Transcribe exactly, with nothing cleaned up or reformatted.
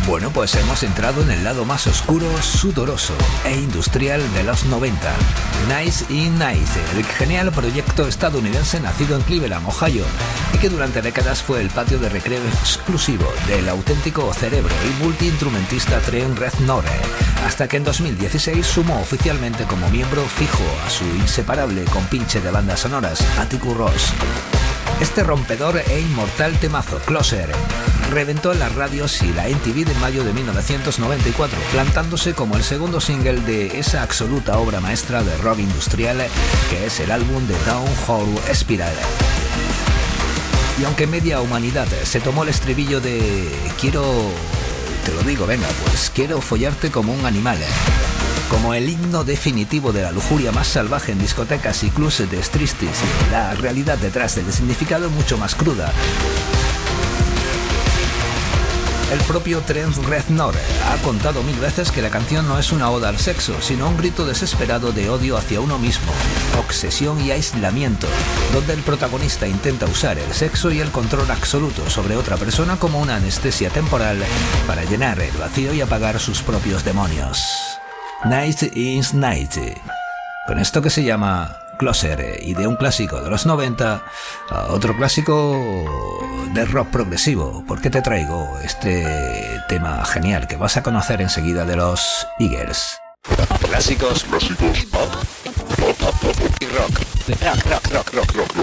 Bueno, pues hemos entrado en el lado más oscuro, sudoroso e industrial de los noventa. Nice in Nice, el genial proyecto estadounidense nacido en Cleveland, Ohio, y que durante décadas fue el patio de recreo exclusivo del auténtico cerebro y multiinstrumentista Trent Reznor, hasta que en dos mil dieciséis sumó oficialmente como miembro fijo a su inseparable compinche de bandas sonoras, Atticus Ross. Este rompedor e inmortal temazo, Closer, reventó en las radios y la M T V de mayo de mil novecientos noventa y cuatro, plantándose como el segundo single de esa absoluta obra maestra de rock industrial que es el álbum de Downward Spiral. Y aunque media humanidad se tomó el estribillo de quiero, te lo digo, venga, pues quiero follarte como un animal, como el himno definitivo de la lujuria más salvaje en discotecas y clubs de striptease, la realidad detrás del significado es mucho más cruda. El propio Trent Reznor ha contado mil veces que la canción no es una oda al sexo, sino un grito desesperado de odio hacia uno mismo, obsesión y aislamiento, donde el protagonista intenta usar el sexo y el control absoluto sobre otra persona como una anestesia temporal para llenar el vacío y apagar sus propios demonios. Nice is Nice, con esto que se llama Closer, y de un clásico de los noventa a otro clásico de rock progresivo, porque te traigo este tema genial que vas a conocer enseguida de los Eagles. Clásicos, clásicos, pop, pop, pop, pop y rock. Rock, rock, rock, rock, rock, rock.